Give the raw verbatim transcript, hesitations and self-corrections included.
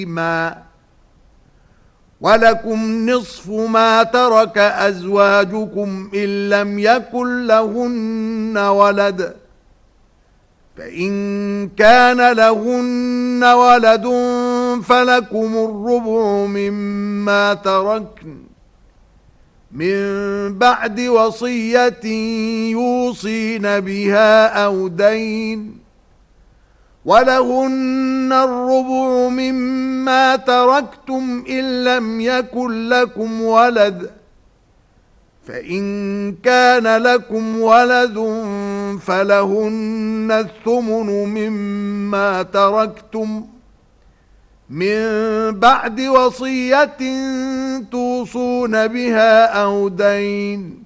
ما ولكم نصف ما ترك أزواجكم إن لم يكن لهن ولد فإن كان لهن ولد فلكم الربع مما تركن من بعد وصية يوصين بها أو دين ولهن الربع مما تركتم إن لم يكن لكم ولد فإن كان لكم ولد فلهن الثمن مما تركتم من بعد وصية توصون بها أو دين